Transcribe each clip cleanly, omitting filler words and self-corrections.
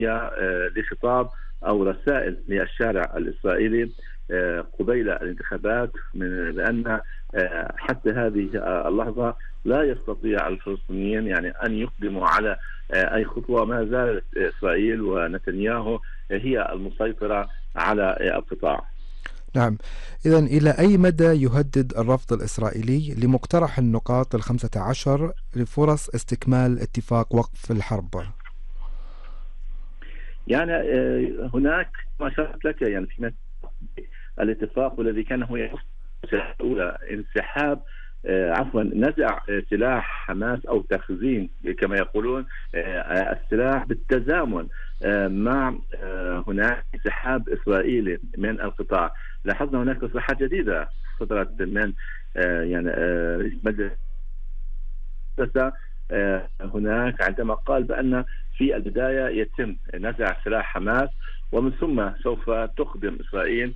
لخطاب أو رسائل للشارع الإسرائيلي قبيل الانتخابات، بأن حتى هذه اللحظة لا يستطيع الفلسطينيين يعني أن يقدموا على أي خطوة. ما زالت إسرائيل ونتنياهو هي المسيطرة على القطاع. نعم، إذن إلى أي مدى يهدد الرفض الإسرائيلي لمقترح النقاط 15 لفرص استكمال اتفاق وقف الحرب؟ يعني هناك ما أشرت لك يعني في الاتفاق والذي كان هو الأولى انسحاب نزع سلاح حماس أو تخزين كما يقولون السلاح بالتزامن مع هناك انسحاب إسرائيلي من القطاع. لاحظنا هناك تصريحات جديدة صدرت من يعني رئيس مجلس هناك عندما قال بأن في البداية يتم نزع سلاح حماس ومن ثم سوف تقدم إسرائيل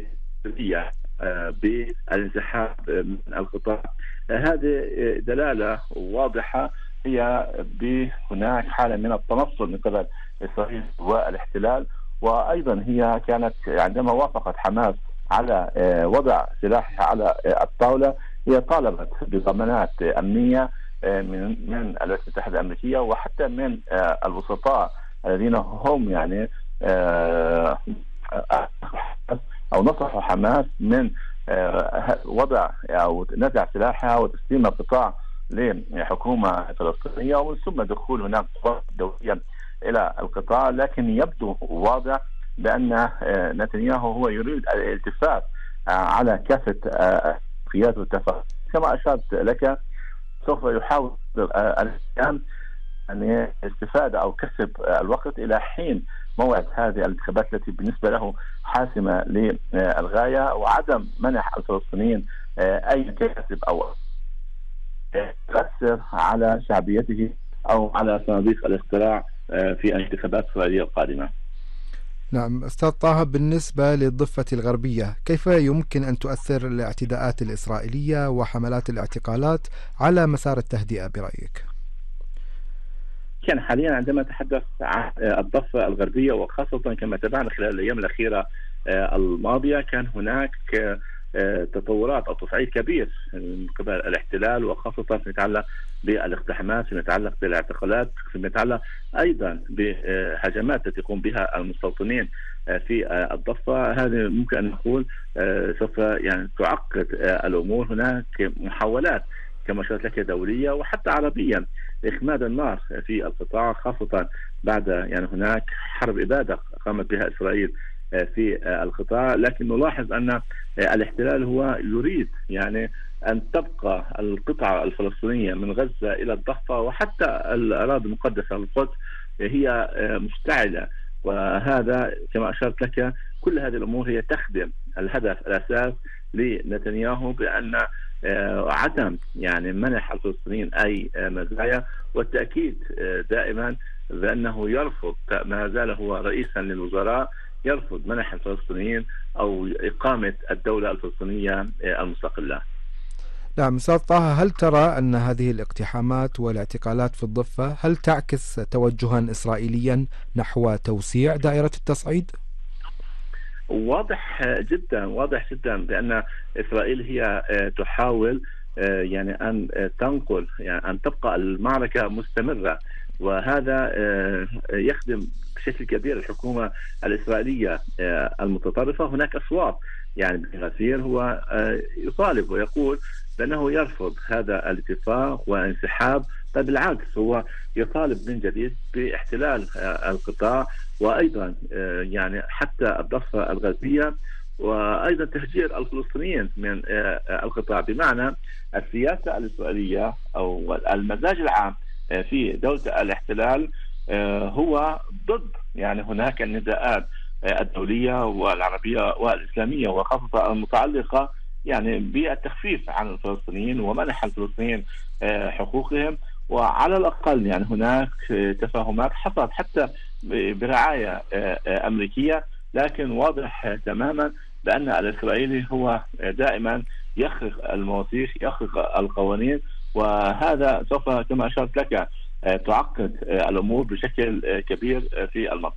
بالانسحاب من القطاع. هذه دلالة واضحة هي بهناك حالة من التنصل من قبل إسرائيل والاحتلال، وأيضا هي كانت عندما وافقت حماس على وضع سلاحها على الطاولة هي طالبت بضمانات أمنية من الولايات المتحدة الأمريكية وحتى من الوسطاء الذين هم يعني أو نصحوا حماس من وضع أو نزع سلاحها وتسليم القطاع لحكومة فلسطينية ومن ثم دخول هناك قوات دولية إلى القطاع. لكن يبدو واضح بأن نتنياهو هو يريد الالتفات على كافة الاتفاقيات والاتفاقات. كما أشرت لك سوف يحاول الآن أن الاستفادة أو كسب الوقت إلى حين موعد هذه الانتخابات التي بالنسبة له حاسمة للغاية، وعدم منح الفلسطينيين أي كسب أو تؤثر على شعبيته أو على صناديق الاقتراع في الانتخابات الإسرائيلية القادمة. نعم أستاذ طه، بالنسبة للضفة الغربية كيف يمكن أن تؤثر الاعتداءات الإسرائيلية وحملات الاعتقالات على مسار التهدئة برأيك؟ كان حاليا عندما نتحدث عن الضفة الغربية وخاصة كما تابعنا خلال الأيام الأخيرة الماضية كان هناك تطورات أو تصعيد كبير من قبل الاحتلال، وخاصة فيما يتعلق بالاقتحامات، فيما يتعلق بالاعتقالات، فيما يتعلق أيضا بهجمات التي يقوم بها المستوطنين في الضفة. هذه ممكن أن نقول سوف يعني تعقد الأمور. هناك محاولات كما أشرت لك دولية وحتى عربية إخماد النار في القطاع، خاصة بعد يعني هناك حرب إبادة قامت بها إسرائيل في القطاع. لكن نلاحظ أن الاحتلال هو يريد يعني أن تبقى القطعة الفلسطينية من غزة إلى الضفة وحتى الأراضي المقدسة القدس هي مشتعلة، وهذا كما أشرت لك كل هذه الأمور هي تخدم الهدف الأساس لنتنياهو بأن عدم يعني منح الفلسطينيين أي مزايا، والتأكيد دائما بأنه يرفض، ما زال هو رئيسا للوزراء، يرفض منح الفلسطينيين أو إقامة الدولة الفلسطينية المستقلة. نعم أستاذ طه، هل ترى أن هذه الاقتحامات والاعتقالات في الضفة هل تعكس توجها إسرائيليا نحو توسيع دائرة التصعيد؟ واضح جدا بأن إسرائيل هي تحاول يعني أن تنقل يعني أن تبقى المعركة مستمرة، وهذا يخدم بشكل كبير الحكومة الإسرائيلية المتطرفة. هناك أصوات يعني بغفير هو يطالب ويقول بأنه يرفض هذا الاتفاق وانسحاب، بل بالعكس هو يطالب من جديد باحتلال القطاع وأيضا يعني حتى الضفة الغربية، وأيضا تهجير الفلسطينيين من القطاع. بمعنى السياسة الإسرائيلية أو المزاج العام في دولة الاحتلال هو ضد يعني هناك النداءات الدولية والعربية والإسلامية، وخاصة المتعلقة يعني بالتخفيف عن الفلسطينيين ومنح الفلسطينيين حقوقهم. وعلى الأقل يعني هناك تفاهمات حصلت حتى برعاية أمريكية، لكن واضح تماما بأن الإسرائيلي هو دائما يخرق المواثيق، يخرق القوانين، وهذا سوف كما أشرت لك تعقد الامور بشكل كبير في المنطقه.